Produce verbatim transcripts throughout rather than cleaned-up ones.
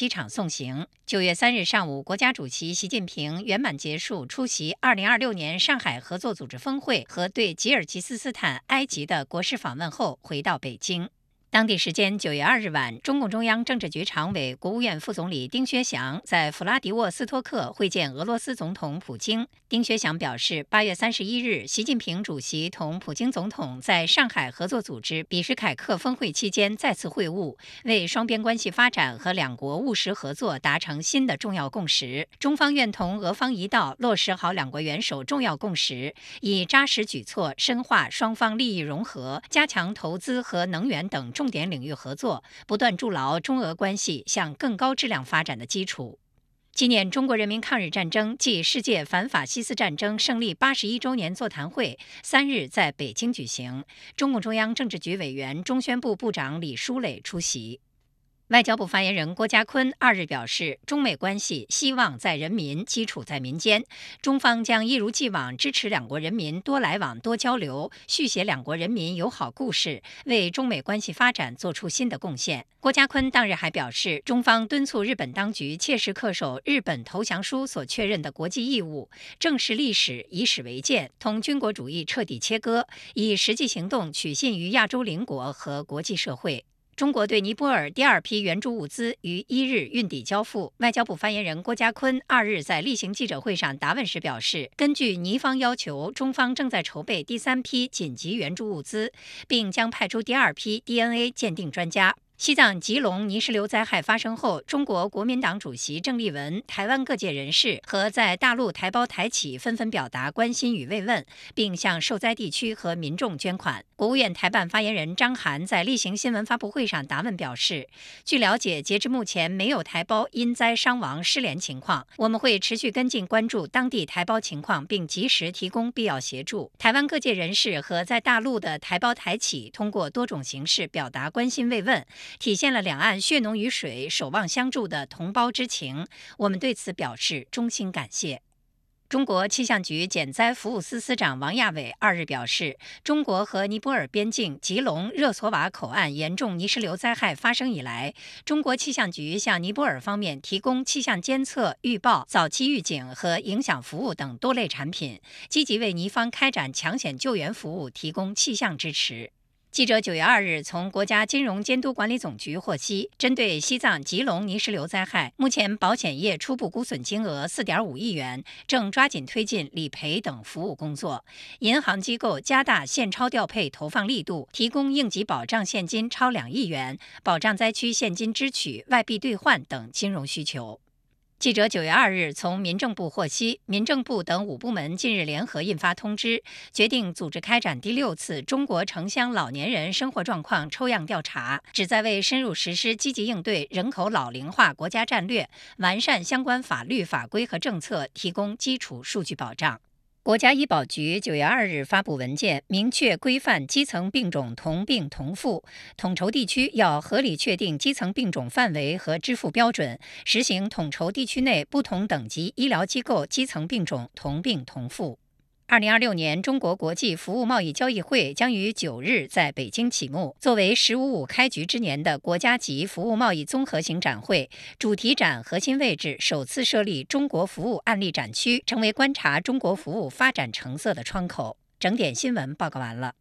机场送行。九月三日上午，国家主席习近平圆满结束出席二零二六年上海合作组织峰会和对吉尔吉斯斯坦、埃及的国事访问后，回到北京。当地时间九月二日晚，中共中央政治局常委、国务院副总理丁薛祥在弗拉迪沃斯托克会见俄罗斯总统普京。丁薛祥表示，八月三十一日，习近平主席同普京总统在上海合作组织比什凯克峰会期间再次会晤，为双边关系发展和两国务实合作达成新的重要共识。中方愿同俄方一道落实好两国元首重要共识，以扎实举措深化双方利益融合，加强投资和能源等重点领域合作，不断筑牢中俄关系向更高质量发展的基础。纪念中国人民抗日战争暨世界反法西斯战争胜利八十一周年座谈会三日在北京举行，中共中央政治局委员、中宣部部长李书磊出席。外交部发言人郭家坤二日表示，中美关系希望在人民，基础在民间，中方将一如既往支持两国人民多来往、多交流，续写两国人民友好故事，为中美关系发展做出新的贡献。郭家坤当日还表示，中方敦促日本当局切实恪守日本投降书所确认的国际义务，正视历史，以史为鉴，同军国主义彻底切割，以实际行动取信于亚洲邻国和国际社会。中国对尼泊尔第二批援助物资于一日运抵交付。外交部发言人郭家坤二日在例行记者会上答问时表示，根据尼方要求，中方正在筹备第三批紧急援助物资，并将派出第二批 D N A 鉴定专家。西藏吉隆泥石流灾害发生后，中国国民党主席郑丽文、台湾各界人士和在大陆台胞台企纷纷表达关心与慰问，并向受灾地区和民众捐款。国务院台办发言人张涵在例行新闻发布会上答问表示，据了解，截至目前没有台胞因灾伤亡失联情况，我们会持续跟进关注当地台胞情况，并及时提供必要协助。台湾各界人士和在大陆的台胞台企通过多种形式表达关心慰问，体现了两岸血浓于水、守望相助的同胞之情，我们对此表示衷心感谢。中国气象局减灾服务司司长王亚伟二日表示，中国和尼泊尔边境吉隆热索瓦口岸严重泥石流灾害发生以来，中国气象局向尼泊尔方面提供气象监测、预报、早期预警和影响服务等多类产品，积极为尼方开展抢险救援服务提供气象支持。记者九月二日从国家金融监督管理总局获悉，针对西藏吉隆泥石流灾害，目前保险业初步估损金额 四点五亿元，正抓紧推进理赔等服务工作。银行机构加大现钞调配投放力度，提供应急保障现金超两亿元，保障灾区现金支取、外币兑换等金融需求。记者九月二日从民政部获悉，民政部等五部门近日联合印发通知，决定组织开展第六次中国城乡老年人生活状况抽样调查，旨在为深入实施积极应对人口老龄化国家战略，完善相关法律法规和政策提供基础数据保障。国家医保局九月二日发布文件，明确规范基层病种同病同付，统筹地区要合理确定基层病种范围和支付标准，实行统筹地区内不同等级医疗机构基层病种同病同付。二零二六年中国国际服务贸易交易会将于九日在北京启幕。作为“十五五”开局之年的国家级服务贸易综合型展会，主题展核心位置首次设立中国服务案例展区，成为观察中国服务发展成色的窗口。整点新闻报告完了。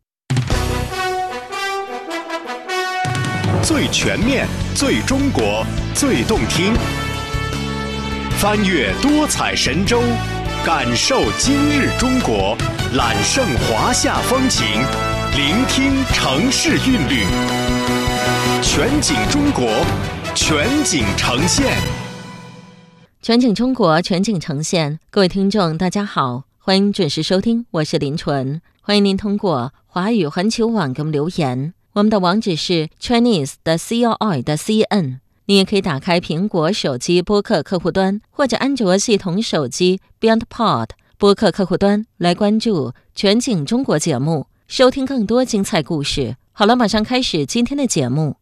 最全面、最中国、最动听，翻越多彩神州，感受今日中国，揽胜华夏风情，聆听城市韵律，全景中国，全景呈现。 全景中国，全景呈现。各位听众大家好，欢迎准时收听，我是林纯。欢迎您通过华语环球网给我们留言，我们的网址是 Chinese 的 C O I 的 C N。你也可以打开苹果手机播客客户端，或者安卓系统手机 Beyond Pod 播客客户端来关注全景中国节目，收听更多精彩故事。好了，马上开始今天的节目。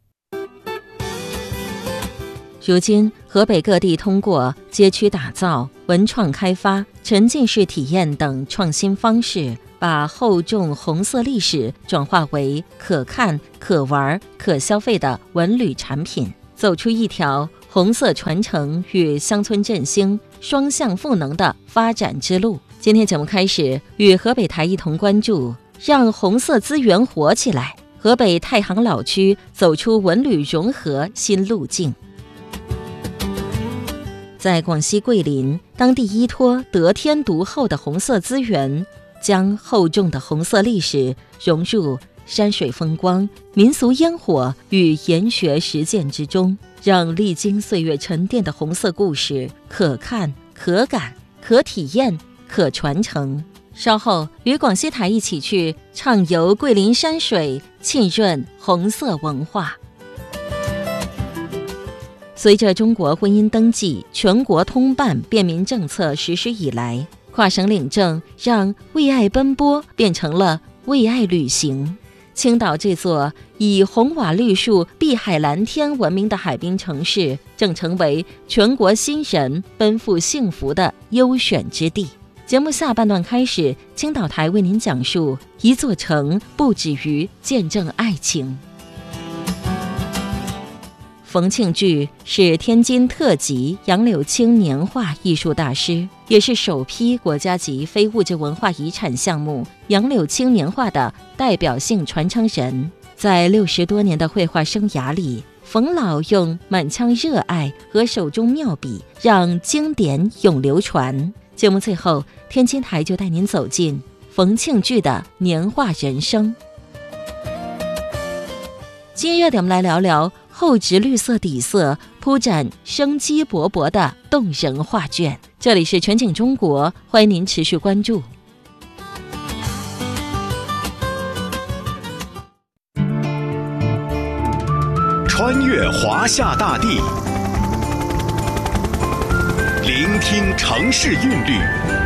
如今，河北各地通过街区打造、文创开发、沉浸式体验等创新方式，把厚重红色历史转化为可看、可玩、可消费的文旅产品，走出一条红红色传承与乡村振兴双向赋能的发展之路。今天节目开始，与河北台一同关注让红色资源活起来，河北太行老区走出文旅融合新路径。在广西桂林，当地依托得天独厚的红色资源，将厚重的红色历史融入山水风光、民俗烟火与研学实践之中，让历经岁月沉淀的红色故事可看、可感、可体验、可传承。稍后与广西台一起去畅游桂林山水，浸润红色文化。随着中国婚姻登记全国通办便民政策实施以来，跨省领证让为爱奔波变成了为爱旅行。青岛这座以红瓦绿树、碧海蓝天闻名的海滨城市，正成为全国新人奔赴幸福的优选之地。节目下半段开始，青岛台为您讲述一座城不止于见证爱情。冯庆聚是天津特级杨柳青年画艺术大师，也是首批国家级非物质文化遗产项目杨柳青年画的代表性传承人。在六十多年的绘画生涯里，冯老用满腔热爱和手中妙笔，让经典永流传。节目最后，天津台就带您走进冯庆聚的年画人生。今热点我们来聊聊厚植绿色底色铺展生机勃勃的动人画卷。这里是全景中国，欢迎您持续关注。 穿越华夏大地，聆听城市韵律，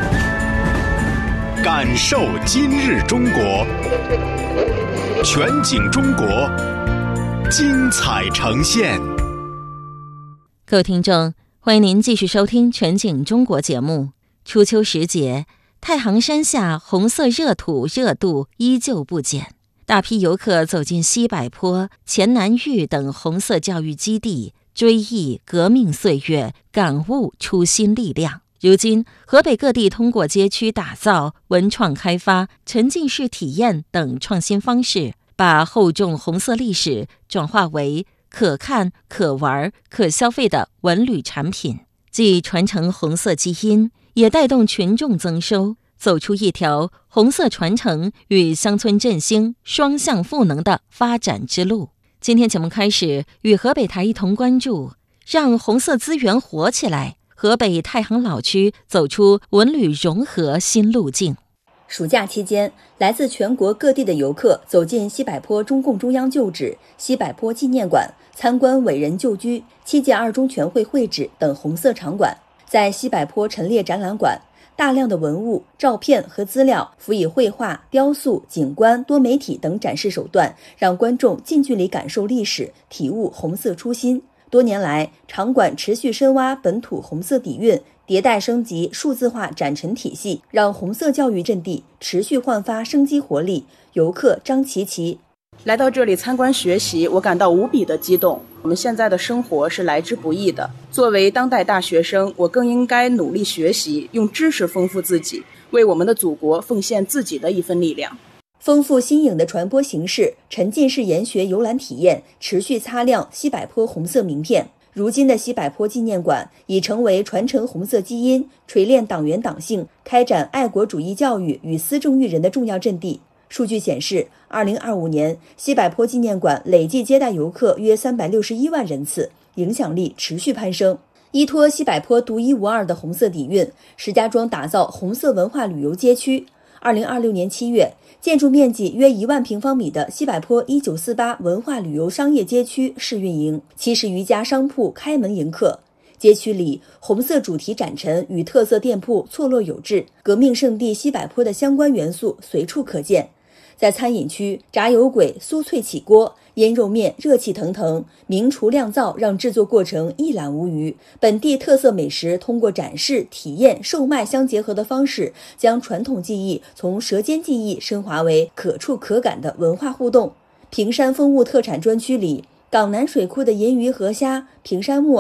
感受今日中国。全景中国，精彩呈现。 各位听众，欢迎您继续收听全景中国节目。初秋时节，太行山下红色热土热度依旧不减，大批游客走进西柏坡、黔南峪等红色教育基地，追忆革命岁月，感悟初心力量。如今，河北各地通过街区打造、文创开发、沉浸式体验等创新方式，把厚重红色历史转化为可看、可玩、可消费的文旅产品，既传承红色基因，也带动群众增收，走出一条红色传承与乡村振兴双向赋能的发展之路。今天节目开始，与河北台一同关注让红色资源活起来，河北太行老区走出文旅融合新路径。 暑假期间，来自全国各地的游客走进西柏坡中共中央旧址、西柏坡纪念馆，参观伟人旧居、七届二中全会会址等红色场馆。在西柏坡陈列展览馆，大量的文物、照片和资料辅以绘画、雕塑、景观、多媒体等展示手段，让观众近距离感受历史，体悟红色初心。多年来，场馆持续深挖本土红色底蕴，迭代升级数字化展陈体系，让红色教育阵地持续焕发生机活力。游客张琪琪来到这里参观学习，我感到无比的激动。我们现在的生活是来之不易的，作为当代大学生，我更应该努力学习，用知识丰富自己，为我们的祖国奉献自己的一份力量。 丰富新颖的传播形式，沉浸式研学游览体验，持续擦亮西柏坡红色名片。如今的西柏坡纪念馆已成为传承红色基因、锤炼党员党性、开展爱国主义教育与思政育人的重要阵地。数据显示，二零二五年西柏坡纪念馆累计接待游客约三百六十一万人次，影响力持续攀升。依托西柏坡独一无二的红色底蕴，石家庄打造红色文化旅游街区。二零二六年七月，建筑面积约一万平方米的西柏坡一九四八文化旅游商业街区试运营，七十余家商铺开门迎客。街区里红色主题展陈与特色店铺错落有致，革命圣地西柏坡的相关元素随处可见。在餐饮区，炸油粿酥脆起锅，腌肉面热气腾腾，名厨酿造让制作过程一览无余。本地特色美食通过展示、体验、售卖相结合的方式，将传统技艺从舌尖技艺升华为可触可感的文化互动。平山风物特产专区里，港南水库的银鱼河虾、平山木耳、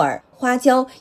花椒